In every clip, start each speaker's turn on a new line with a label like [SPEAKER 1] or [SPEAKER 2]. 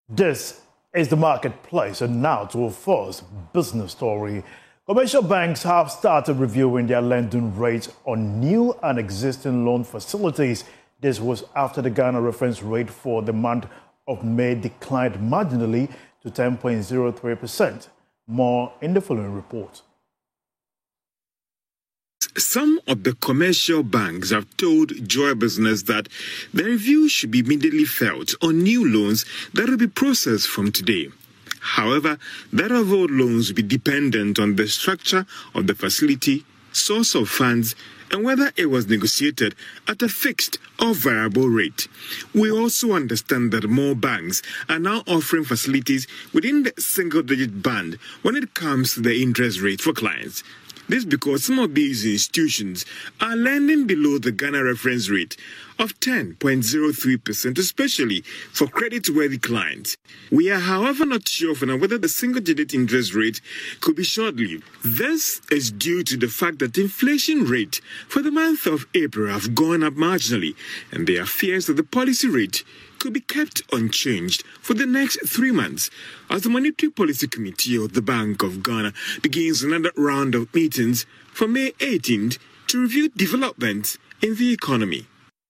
[SPEAKER 1] This is the marketplace, and now to our first business story. Commercial banks have started reviewing their lending rates on new and existing loan facilities. This was after the Ghana reference rate for the month of May declined marginally to 10.03%. More in the following report.
[SPEAKER 2] Some of the commercial banks have told Joy Business that the review should be immediately felt on new loans that will be processed from today. However, that of old loans will be dependent on the structure of the facility, source of funds, and whether it was negotiated at a fixed or variable rate. We also understand that more banks are now offering facilities within the single-digit band when it comes to the interest rate for clients. This because some of these institutions are lending below the Ghana reference rate of 10.03%, especially for credit-worthy clients. We are, however, not sure for now whether the single-digit interest rate could be short-lived. This is due to the fact that the inflation rate for the month of April have gone up marginally, and there are fears that the policy rate could be kept unchanged for the next 3 months as the Monetary Policy Committee of the Bank of Ghana begins another round of meetings from May 18th to review developments in the economy.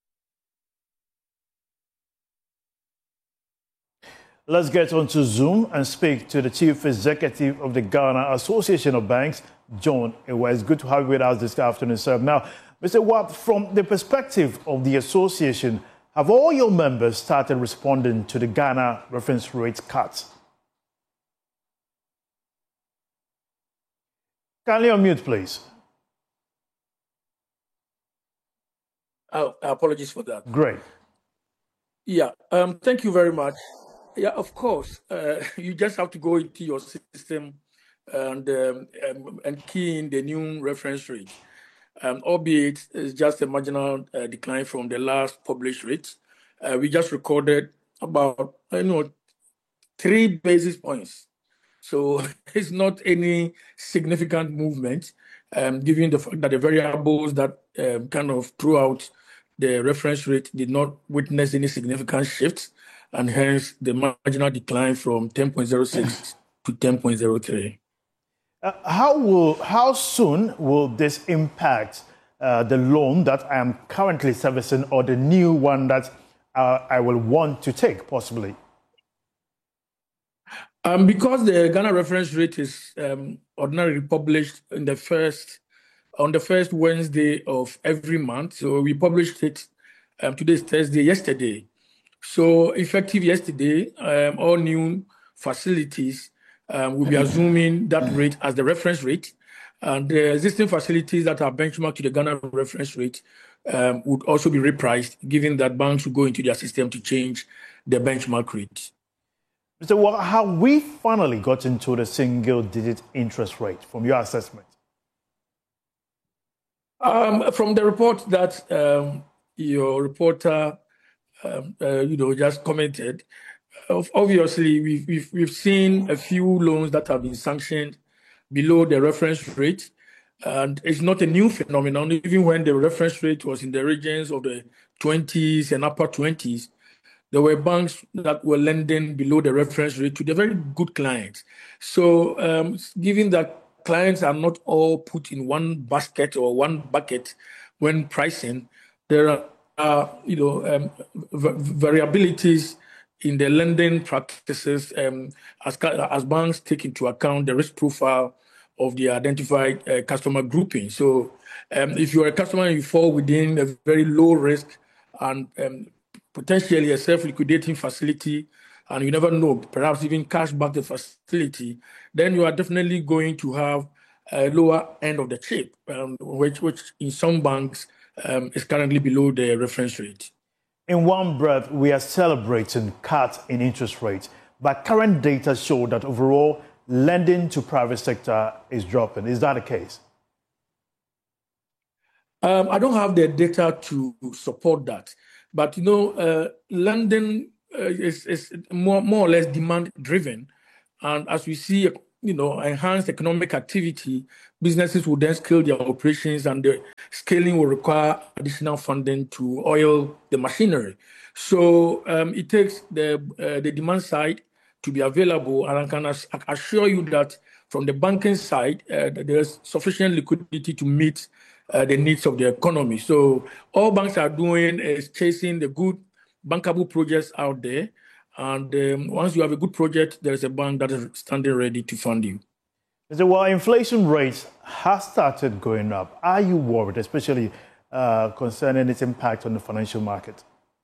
[SPEAKER 1] Let's get on to Zoom and speak to the Chief Executive of the Ghana Association of Banks, John Ewa. It's good to have you with us this afternoon, sir. Now, Mr. Watt, from the perspective of the association, have all your members started responding to the Ghana reference rate cuts? Kindly unmute, please.
[SPEAKER 3] Oh, apologies for that.
[SPEAKER 1] Great.
[SPEAKER 3] Yeah, thank you very much. Yeah, of course. You just have to go into your system and key in the new reference rate. Albeit it's just a marginal decline from the last published rate. We just recorded about 3 basis points. So it's not any significant movement, given the fact that the variables that kind of throughout the reference rate did not witness any significant shifts, and hence the marginal decline from 10.06 to 10.03.
[SPEAKER 1] How soon will this impact the loan that I am currently servicing or the new one that I will want to take, possibly?
[SPEAKER 3] Because the Ghana reference rate is ordinarily published on the first Wednesday of every month, so we published it today's Thursday, yesterday. So effective yesterday, all new facilities will be assuming that rate as the reference rate, and the existing facilities that are benchmarked to the Ghana reference rate would also be repriced, given that banks will go into their system to change the benchmark rate.
[SPEAKER 1] So have we finally got into the single-digit interest rate from your assessment?
[SPEAKER 3] From the report that your reporter just commented, obviously we've seen a few loans that have been sanctioned below the reference rate, and it's not a new phenomenon. Even when the reference rate was in the regions of the 20s and upper 20s, there were banks that were lending below the reference rate to the very good clients. So given that clients are not all put in one basket or one bucket when pricing, there are variabilities in the lending practices as banks take into account the risk profile of the identified customer grouping. So if you're a customer and you fall within a very low risk and potentially a self-liquidating facility, and you never know, perhaps even cash back the facility, then you are definitely going to have a lower end of the chip, which in some banks is currently below the reference rate.
[SPEAKER 1] In one breath, we are celebrating cuts in interest rates, but current data show that overall lending to private sector is dropping. Is that the case?
[SPEAKER 3] I don't have the data to support that, but lending is more or less demand driven, and as we see enhance economic activity, businesses will then scale their operations, and the scaling will require additional funding to oil the machinery. So it takes the demand side to be available, and I can assure you that from the banking side, there's sufficient liquidity to meet the needs of the economy. So all banks are doing is chasing the good bankable projects out there. And once you have a good project, there's a bank that is standing ready to fund you.
[SPEAKER 1] So while inflation rates have started going up, are you worried, especially concerning its impact on the financial market?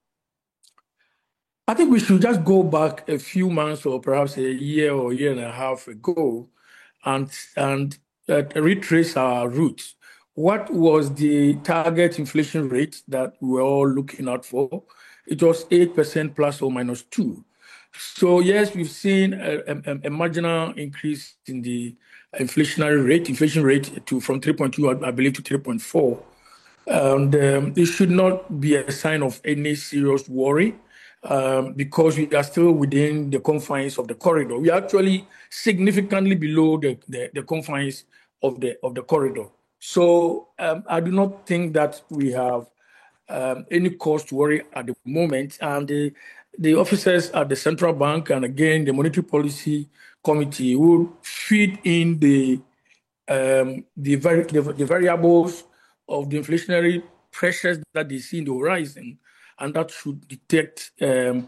[SPEAKER 3] I think we should just go back a few months or perhaps a year or year and a half ago and retrace our roots. What was the target inflation rate that we were all looking out for? It was 8% plus or minus 2. So yes, we've seen a marginal increase in the inflation rate from 3.2, I believe, to 3.4. And it should not be a sign of any serious worry because we are still within the confines of the corridor. We are actually significantly below the confines of the corridor. So I do not think that we have any cause to worry at the moment. And the officers at the central bank and again the monetary policy committee will feed in the variables of the inflationary pressures that they see in the horizon, and that should detect where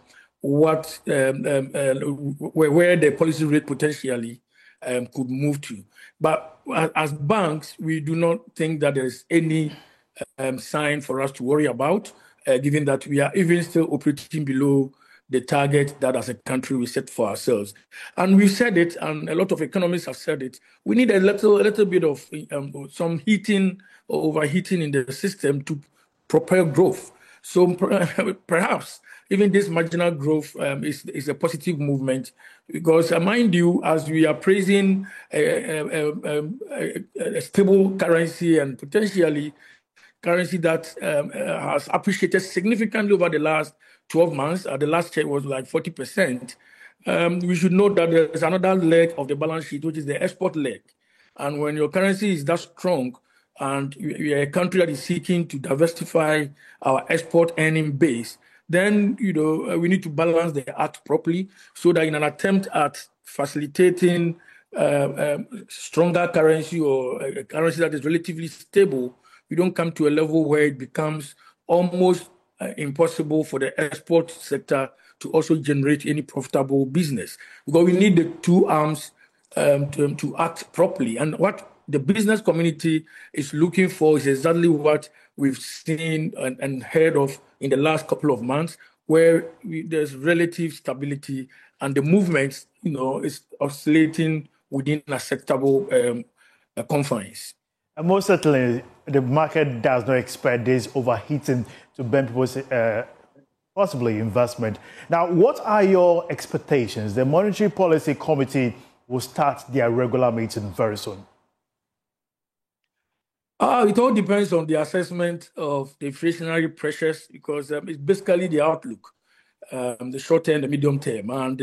[SPEAKER 3] the policy rate potentially could move to. But as banks, we do not think that there's any sign for us to worry about, given that we are even still operating below the target that as a country we set for ourselves. And we've said it, and a lot of economists have said it, we need a little bit of some heating or overheating in the system to propel growth. So perhaps even this marginal growth is a positive movement because, mind you, as we are praising a stable currency and potentially currency that has appreciated significantly over the last 12 months, the last check was like 40%, we should note that there's another leg of the balance sheet, which is the export leg. And when your currency is that strong, and we are a country that is seeking to diversify our export earning base, then we need to balance the act properly so that in an attempt at facilitating stronger currency or a currency that is relatively stable, we don't come to a level where it becomes almost impossible for the export sector to also generate any profitable business. Because we need the two arms to act properly. And what the business community is looking for is exactly what we've seen and heard of in the last couple of months, where there's relative stability and the movement, is oscillating within acceptable confines.
[SPEAKER 1] And most certainly, the market does not expect this overheating to bend people's possibly investment. Now, what are your expectations? The Monetary Policy Committee will start their regular meeting very soon.
[SPEAKER 3] It all depends on the assessment of the inflationary pressures because it's basically the outlook, the short term, the medium term. And,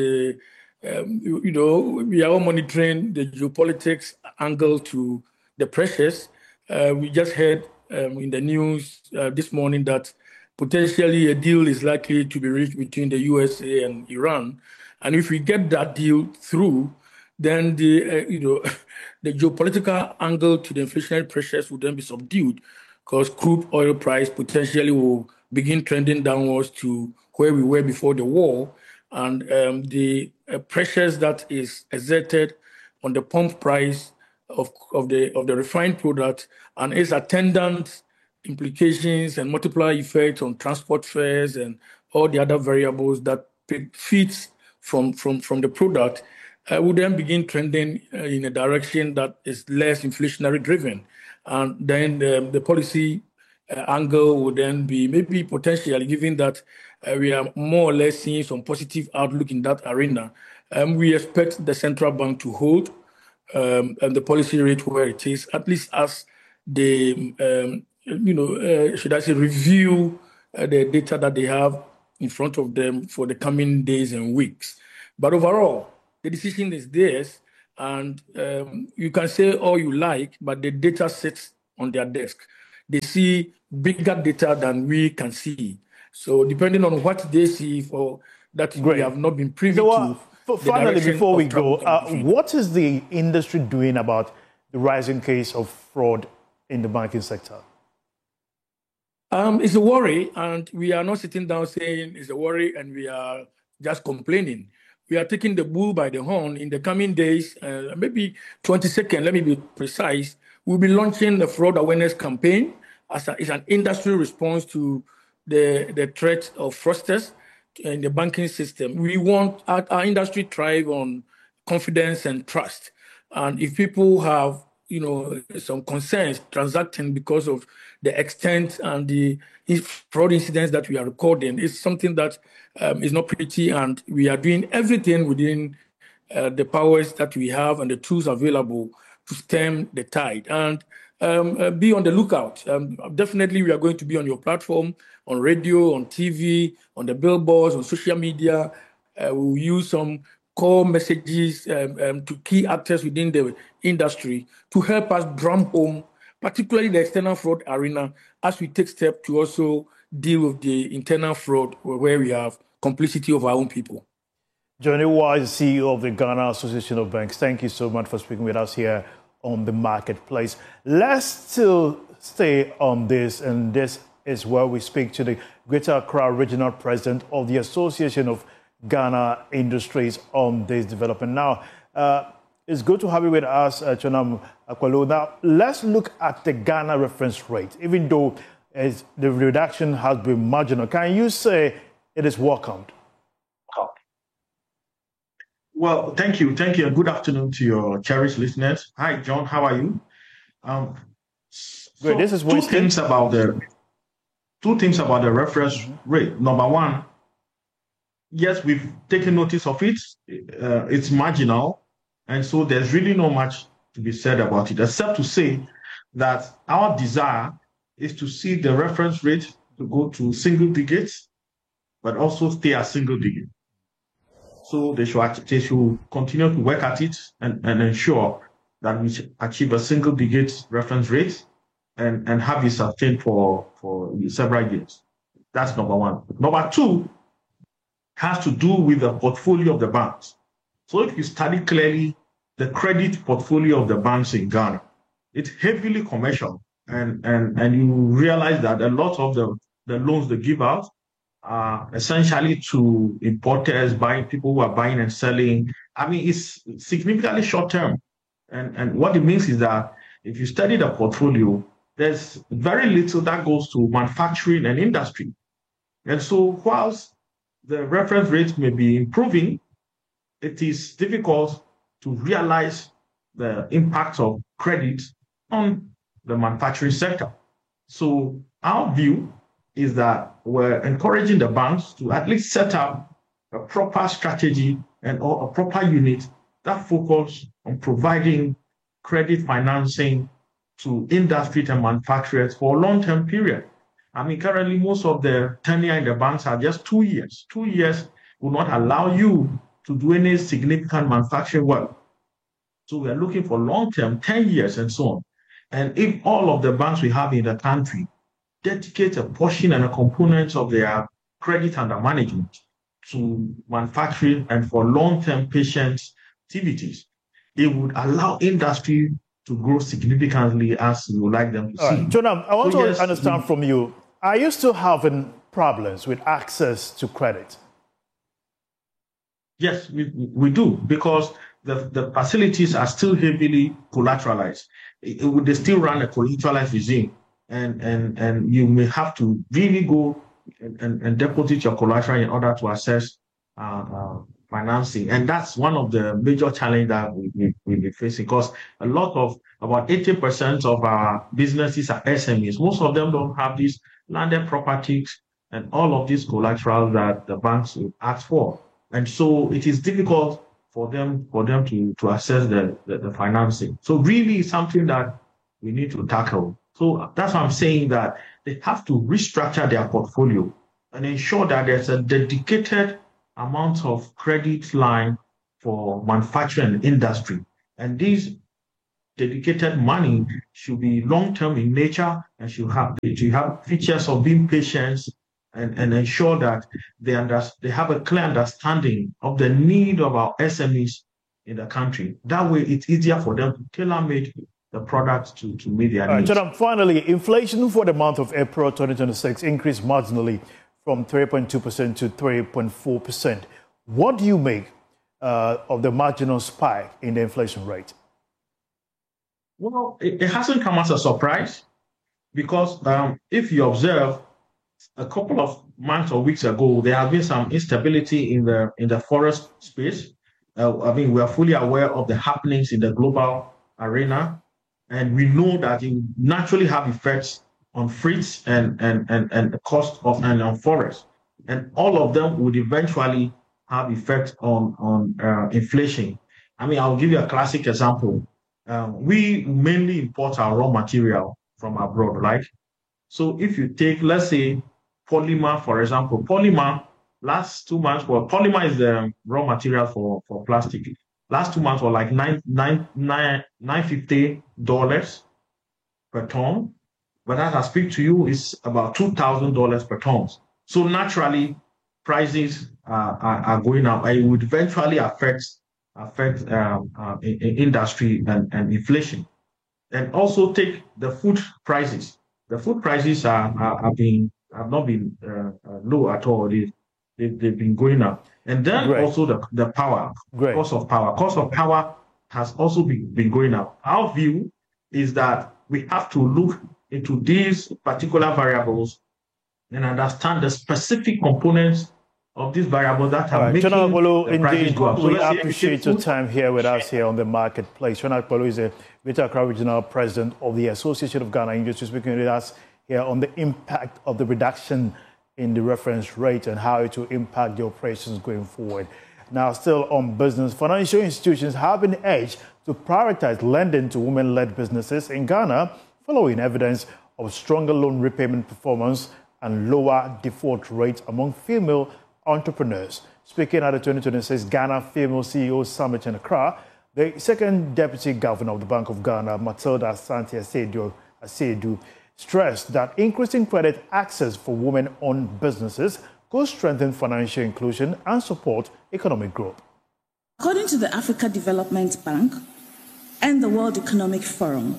[SPEAKER 3] we are all monitoring the geopolitics angle to the pressures. We just heard in the news this morning that potentially a deal is likely to be reached between the USA and Iran. And if we get that deal through, then the geopolitical angle to the inflationary pressures will then be subdued because crude oil price potentially will begin trending downwards to where we were before the war. And the pressures that is exerted on the pump price of the refined product and its attendant implications and multiplier effects on transport fares and all the other variables that feeds from the product will then begin trending in a direction that is less inflationary driven. And then the policy angle would then be maybe potentially, given that we are more or less seeing some positive outlook in that arena. We expect the central bank to hold the policy rate where it is, at least as they, should I say, review the data that they have in front of them for the coming days and weeks. But overall, the decision is theirs, And you can say all you like, but the data sits on their desk. They see bigger data than we can see. So depending on what they see, for that
[SPEAKER 1] Great.
[SPEAKER 3] we have not been privy
[SPEAKER 1] So,
[SPEAKER 3] to.
[SPEAKER 1] finally, before we go,
[SPEAKER 3] company.
[SPEAKER 1] what is the industry doing about the rising case of fraud in the banking sector?
[SPEAKER 3] It's a worry, and we are not sitting down saying it's a worry and we are just complaining. We are taking the bull by the horn. In the coming days, maybe 22nd, let me be precise, we'll be launching the fraud awareness campaign as it's an industry response to the threat of fraudsters in the banking system. We want our industry thrive on confidence and trust. And if people have some concerns transacting because of the extent and the fraud incidents that we are recording, it's something that is not pretty, and we are doing everything within the powers that we have and the tools available to stem the tide. And be on the lookout. Definitely, we are going to be on your platform, on radio, on TV, on the billboards, on social media. We'll use some core messages to key actors within the industry to help us drum home, particularly the external fraud arena, as we take steps to also deal with the internal fraud where we have complicity of our own people.
[SPEAKER 1] Johnny Wise, CEO of the Ghana Association of Banks, thank you so much for speaking with us here on the marketplace. Let's still stay on this, and this is where we speak to the Greater Accra Regional President of the Association of Ghana Industries on this development. Now, it's good to have you with us, Chonam Akwalo. Now, let's look at the Ghana reference rate. Even though the reduction has been marginal, can you say it is welcomed?
[SPEAKER 4] Well, thank you, and good afternoon to your cherished listeners. Hi, John, how are you?
[SPEAKER 1] Great. This is
[SPEAKER 4] two things about the reference rate. Number one, yes, we've taken notice of it. It's marginal, and so there's really not much to be said about it, except to say that our desire is to see the reference rate to go to single digits, but also stay at single digit. So they should continue to work at it and ensure that we achieve a single digit reference rate and have it sustained for several years. That's number one. Number two has to do with the portfolio of the banks. So if you study clearly the credit portfolio of the banks in Ghana, it's heavily commercial, and you realize that a lot of the loans they give out are essentially to importers, people who are buying and selling. I mean, it's significantly short term. And what it means is that if you study the portfolio, there's very little that goes to manufacturing and industry. And so whilst the reference rate may be improving, it is difficult to realize the impact of credit on the manufacturing sector. So our view is that we're encouraging the banks to at least set up a proper strategy or a proper unit that focus on providing credit financing to industry and manufacturers for a long-term period. I mean, currently, most of the tenure in the banks are just 2 years. 2 years will not allow you to do any significant manufacturing work. So we're looking for long-term, 10 years and so on. And if all of the banks we have in the country dedicate a portion and a component of their credit under management to manufacturing and for long-term patient activities, it would allow industry to grow significantly as we would like them to see.
[SPEAKER 1] Jonam, I want to understand from you, are you still having problems with access to credit?
[SPEAKER 4] Yes, we do, because the facilities are still heavily collateralized. They still run a collateralized regime. And you may have to really go and deposit your collateral in order to access financing. And that's one of the major challenges that we'll be facing, because about 80% of our businesses are SMEs. Most of them don't have these landed properties and all of these collateral that the banks will ask for. And so it is difficult for them to access the financing. So really it's something that we need to tackle. So that's why I'm saying that they have to restructure their portfolio and ensure that there's a dedicated amount of credit line for manufacturing industry. And these dedicated money should be long-term in nature and should have features of being patient and ensure that they have a clear understanding of the need of our SMEs in the country. That way, it's easier for them to tailor-make the products to meet their needs.
[SPEAKER 1] Jonathan, finally, inflation for the month of April 2026 increased marginally from 3.2% to 3.4%. What do you make of the marginal spike in the inflation rate?
[SPEAKER 4] Well, it hasn't come as a surprise because if you observe a couple of months or weeks ago, there has been some instability in the forex space. We are fully aware of the happenings in the global arena, and we know that it naturally have effects on freights and the cost of and on forex, and all of them would eventually have effect on inflation. I'll give you a classic example. We mainly import our raw material from abroad, right? So if you take, let's say, polymer, for example, last 2 months, polymer is the raw material for plastic. Last 2 months were like $950 per ton. But as I speak to you, it's about $2,000 per ton. So naturally, prices are going up. It would eventually affect industry and inflation. And also take the food prices. The food prices have not been low at all. They've been going up. And then also the power, cost of power. Cost of power has also been going up. Our view is that we have to look into these particular variables and understand the specific components of these variables that are making the prices go up. So
[SPEAKER 1] we appreciate your time here with us here on the marketplace. John Akpolo is the Greater Accra Regional President of the Association of Ghana Industry, speaking with us here on the impact of the reduction in the reference rate and how it will impact the operations going forward. Now, still on business, financial institutions have been urged to prioritize lending to women-led businesses in Ghana following evidence of stronger loan repayment performance and lower default rates among female entrepreneurs. Speaking at the 2026 Ghana Female CEO Summit in Accra, the second Deputy Governor of the Bank of Ghana, Matilda Asante-Asiedu, stressed that increasing credit access for women-owned businesses could strengthen financial inclusion and support economic growth.
[SPEAKER 5] According to the Africa Development Bank and the World Economic Forum,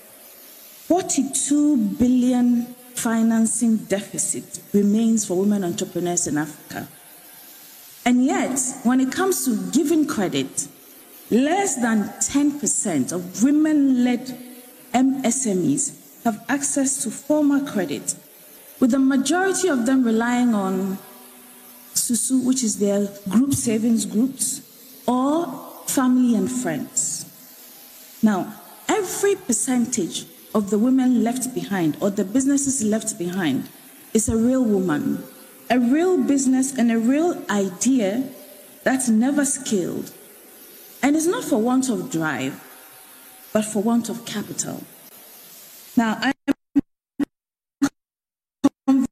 [SPEAKER 5] 42 billion financing deficit remains for women entrepreneurs in Africa. And yet, when it comes to giving credit, less than 10% of women-led MSMEs have access to formal credit, with the majority of them relying on SUSU, which is their group savings groups, or family and friends. Now, every percentage of the women left behind or the businesses left behind is a real woman, a real business and a real idea that's never scaled. And it's not for want of drive, but for want of capital. Now, I am convinced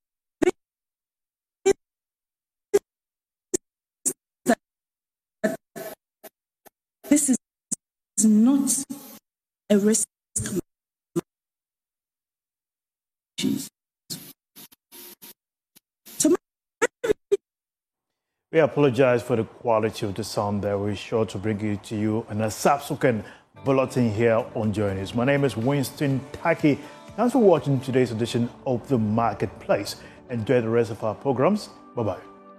[SPEAKER 5] that this is not a risk.
[SPEAKER 1] We apologize for the quality of the sound there. We're sure to bring it to you in a subsequent bulletin here on Joy News. My name is Winston Taki. Thanks for watching today's edition of The Marketplace. Enjoy the rest of our programs. Bye-bye.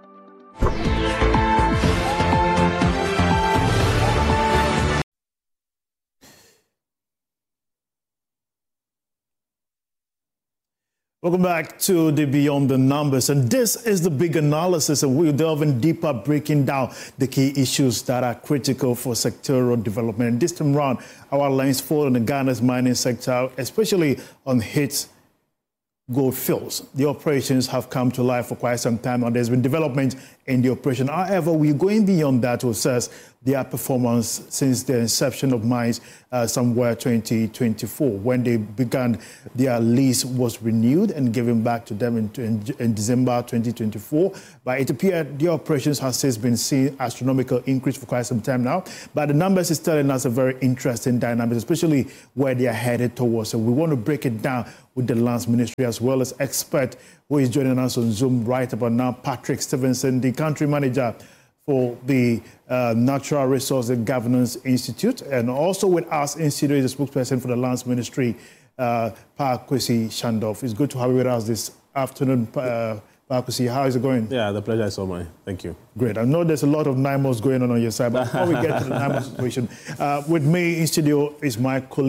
[SPEAKER 1] Welcome back to the Beyond the Numbers, and this is the big analysis, and we're delving deeper, breaking down the key issues that are critical for sectoral development. And this time around, our lens fall on the Ghana's mining sector, especially on HITS gold fields. The operations have come to life for quite some time, and there's been development in the operation. However, we're going beyond that to assess their performance since the inception of mines somewhere 2024. When they began, their lease was renewed and given back to them in December 2024. But it appeared the operations has since been seeing astronomical increase for quite some time now. But the numbers is telling us a very interesting dynamic, especially where they are headed towards. So we want to break it down with the Lands Ministry as well as expert who is joining us on Zoom right about now, Patrick Stevenson, the country manager for the Natural Resource and Governance Institute. And also with us in studio is the spokesperson for the Lands Ministry, Pa Kwesi Shandorf. It's good to have you with us this afternoon, Pa Kwesi. How is it going?
[SPEAKER 6] Yeah, the pleasure is all mine. Thank you.
[SPEAKER 1] Great. I know there's a lot of NIMOs going on your side, but before we get to the NIMO situation, with me in studio is my colleague,